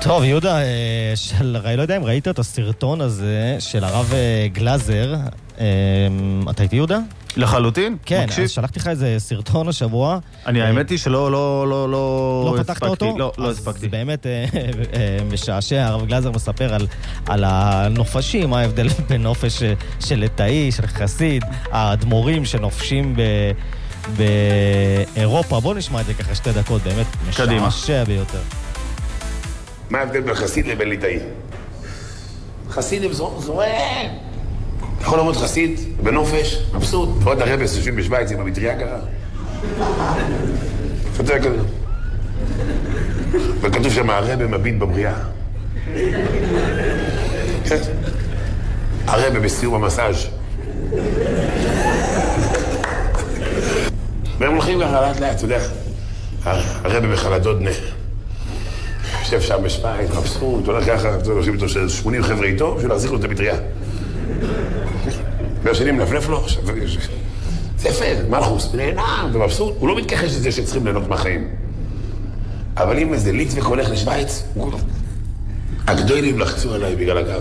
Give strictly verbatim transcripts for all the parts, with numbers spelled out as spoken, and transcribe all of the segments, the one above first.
טוב, יהודה, של, לא יודע אם ראית את הסרטון הזה של הרב גלזר. אתה איתי, יהודה? לחלוטין? כן, מקשיב. אז שלחתי לך איזה סרטון השבוע. אני האמת היא שלא לא, לא, לא, לא פתחת אותו? לא, לא אז הספקתי. זה באמת משעשע, הרב גלזר מספר על, על הנופשים, מה ההבדל בין נופש של לטאי, של חסיד, האדמו"רים שנופשים ב... באירופה. בוא נשמע את זה ככה שתי דקות, באמת משעשע ביותר. מה ההבדל בין חסיד לבין ליטאי? חסיד זורם. יכול לעמוד חסיד בנופש, מבסוט. ועוד הרבס יושבים בשוויץ עם המטריה ככה. חצה כזה. וכתוב שם הרבא מביט בבריאה. כן. הרבא בסיום המסאז'. והם הולכים ככה לאט לאט, אתה יודע. הרבא בחלדודנה. יושב שם בשוויץ, מבסוט, הולך ככה, הולכים איתו של שמונים חבר'ה איתו, בשביל להחזיק לו את המטריה. והשני מנפנף לו, זה יפה, מלכוס, נהנה, ומבסוט, הוא לא מתכחש לזה שצריכים ליהנות מהחיים. אבל אם איזה ליטווק הולך לשוויץ, הגדולים לחצו עליי בגלל הגב.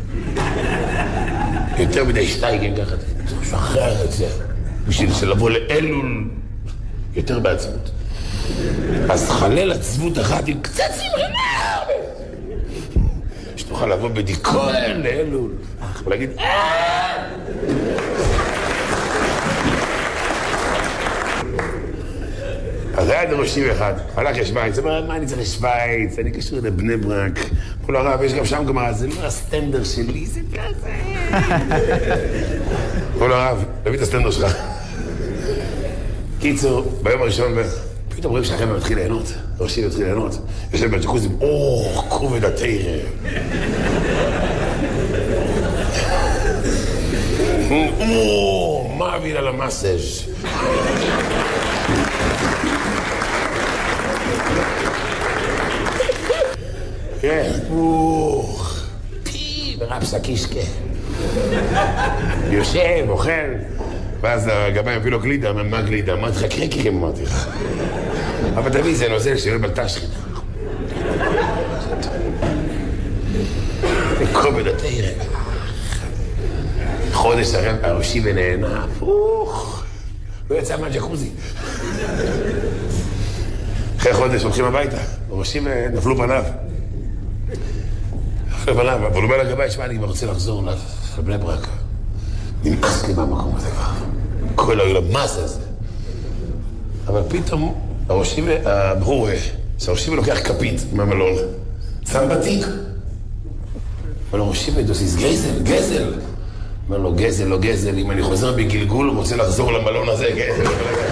יותר מדי שטייגן ככה, צריך לשחרר את זה, בשביל לבוא לאלול יותר בעצמות. אז חלל עצבות אחת עם קצת שמחה, שתוכל לבוא בדיכאון לאלול, ולהגיד אה! אז היה דרושים אחד, הלך לשוויץ, אמר, מה אני צריך לשוויץ? אני קשור לבני ברק. כל הרב, יש גם שם גמרא, זה לא הסטנדר שלי, זה כזה. כל הרב, תביא את הסטנדר שלך. קיצור, ביום הראשון, פתאום רואים שהחבר'ה מתחיל ליהנות, ראשי מתחיל ליהנות. יושב בג'קוזי, אוח, כובד התרא. או, מה אבין על המסאז'. כן, אוח, פי, ורב סקישקה. יושב, אוכל, ואז הגבאי מביא לו גלידה, מה גלידה? אמרתי לך, קרקרים, אמרתי לך. אבל תביא, זה נוזל שיהיה בלטשכין. וכובד התרא. חודש הראשי ונהנה, פוך, לא יצא מהג'קוזי. אחרי חודש הולכים הביתה, הראשי ונפלו פניו. נפלו פניו, אבל הוא אומר לגבי, שמע, אני כבר רוצה לחזור לבני ברק. נמאס לי מהמקום הזה כבר. כל היום, מה זה זה? אבל פתאום הראשי והבחור, שהראשי ולוקח כפית מהמלון, שם בתיק. אבל הראשי ודוסיס, גזל, גזל. אומר לו, גזל, לא גזל, אם אני חוזר בגלגול, הוא רוצה לחזור למלון הזה, גזל.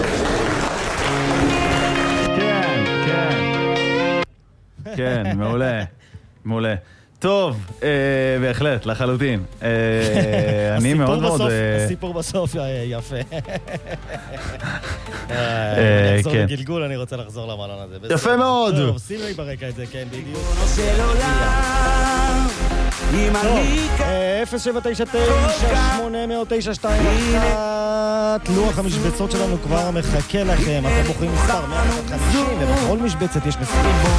כן, כן. כן, מעולה, מעולה. טוב, בהחלט, לחלוטין. אני מאוד מאוד... הסיפור בסוף יפה. אני אחזור בגלגול, אני רוצה לחזור למלון הזה. יפה מאוד. טוב, שימו לי ברקע את זה, כן, בדיוק. אפס שבע תשע תשע שמונה תשע שתיים אחת. לוח המשבצות שלנו כבר מחכה לכם. אתם בוחרים מספר מאה וחמישים, ובכל משבצת יש מספרים.